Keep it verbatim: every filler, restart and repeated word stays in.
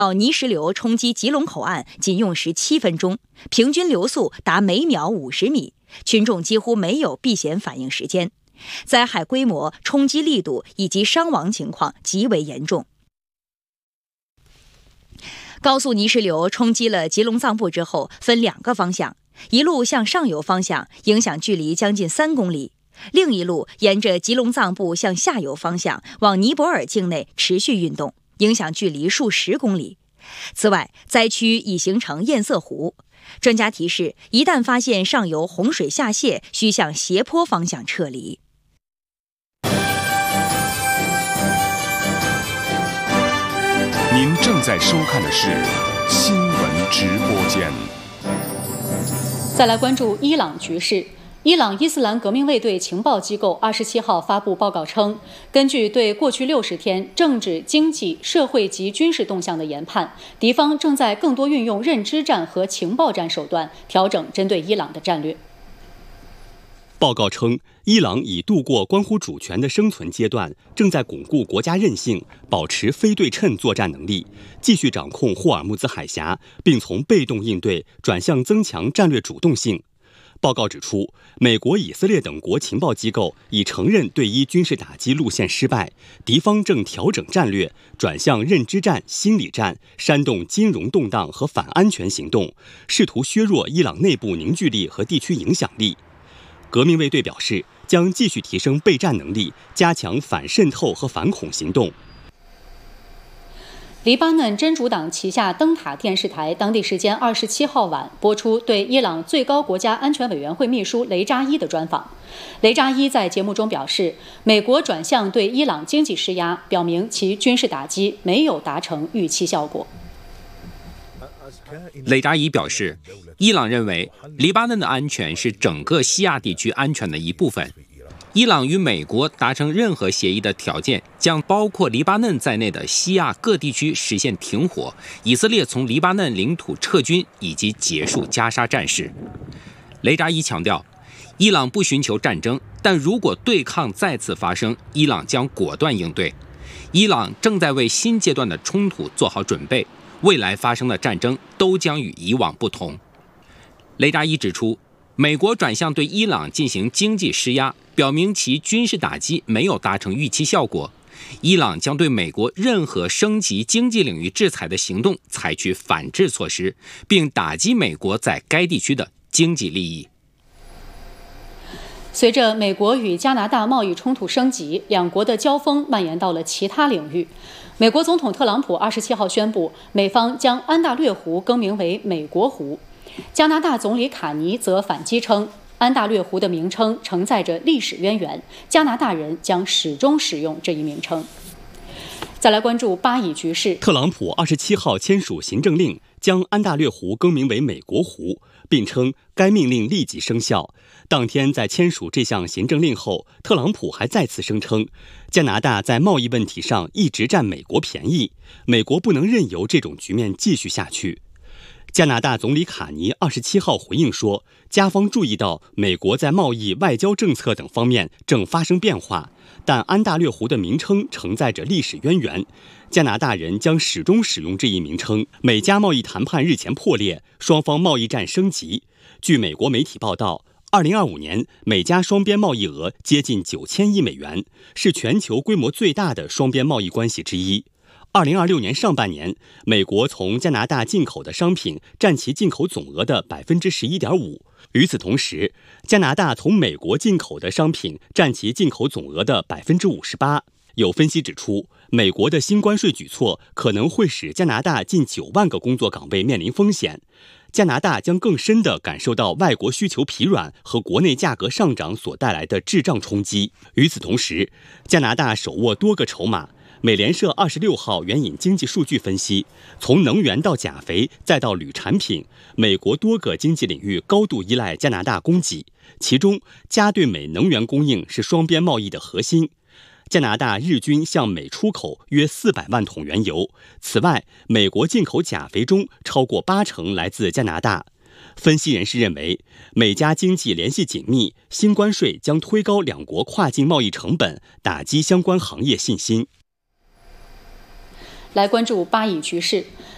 到泥石流冲击吉隆口岸仅用时七分钟，平均流速达每秒五十米，群众几乎没有避险反应时间。灾害规模、冲击力度以及伤亡情况极为严重。高速泥石流冲击了吉隆藏布之后，分两个方向，一路向上游方向，影响距离将近三公里；另一路沿着吉隆藏布向下游方向，往尼泊尔境内持续运动，影响距离数十公里。此外，灾区已形成堰塞湖。专家提示，一旦发现上游洪水下泄，需向斜坡方向撤离。 您正在收看的是新闻直播间。 再来关注伊朗局势。伊朗伊斯兰革命卫队情报机构二十七号发布报告称，根据对过去六十天政治、经济、社会及军事动向的研判，敌方正在更多运用认知战和情报战手段，调整针对伊朗的战略。 报告称，伊朗已度过关乎主权的生存阶段，正在巩固国家韧性，保持非对称作战能力，继续掌控霍尔木兹海峡，并从被动应对转向增强战略主动性。报告指出，美国、以色列等国情报机构已承认对伊军事打击路线失败，敌方正调整战略，转向认知战、心理战，煽动金融动荡和反安全行动，试图削弱伊朗内部凝聚力和地区影响力。革命卫队表示，将继续提升备战能力，加强反渗透和反恐行动。 黎巴嫩真主党旗下灯塔电视台当地时间二十七号晚播出对伊朗最高国家安全委员会秘书雷扎伊的专访。雷扎伊在节目中表示，美国转向对伊朗经济施压，表明其军事打击没有达成预期效果。 雷扎伊表示，伊朗认为黎巴嫩的安全是整个西亚地区安全的一部分。伊朗与美国达成任何协议的条件将包括黎巴嫩在内的西亚各地区实现停火、以色列从黎巴嫩领土撤军以及结束加沙战事。雷扎伊强调，伊朗不寻求战争，但如果对抗再次发生，伊朗将果断应对。伊朗正在为新阶段的冲突做好准备，未来发生的战争都将与以往不同。雷扎伊指出，美国转向对伊朗进行经济施压，表明其军事打击没有达成预期效果。伊朗将对美国任何升级经济领域制裁的行动采取反制措施，并打击美国在该地区的经济利益。 随着美国与加拿大贸易冲突升级，两国的交锋蔓延到了其他领域。美国总统特朗普二十七号宣布，美方将安大略湖更名为美国湖。加拿大总理卡尼则反击称，安大略湖的名称承载着历史渊源，加拿大人将始终使用这一名称。再来关注巴以局势。 特朗普二十七号签署行政令，将安大略湖更名为美国湖，并称该命令立即生效。当天在签署这项行政令后，特朗普还再次声称，加拿大在贸易问题上一直占美国便宜，美国不能任由这种局面继续下去。加拿大总理卡尼二十七号回应说，加方注意到美国在贸易、外交政策等方面正发生变化，但安大略湖的名称承载着历史渊源，加拿大人将始终使用这一名称。美加贸易谈判日前破裂，双方贸易战升级。据美国媒体报道，二零二五年美加双边贸易额接近九千亿美元，是全球规模最大的双边贸易关系之一。二零二六年上半年，美国从加拿大进口的商品占其进口总额的百分之十一点五。与此同时，加拿大从美国进口的商品占其进口总额的百分之五十八。有分析指出，美国的新关税举措可能会使加拿大近九万个工作岗位面临风险。加拿大将更深地感受到外国需求疲软和国内价格上涨所带来的滞胀冲击。与此同时，加拿大手握多个筹码。美联社二十六号援引经济数据分析，从能源到钾肥再到铝产品，美国多个经济领域高度依赖加拿大供给，其中加对美能源供应是双边贸易的核心。加拿大日均向美出口约四百万桶原油，此外，美国进口钾肥中超过八成来自加拿大。分析人士认为，美加经济联系紧密，新关税将推高两国跨境贸易成本，打击相关行业信心。 来关注巴以局势。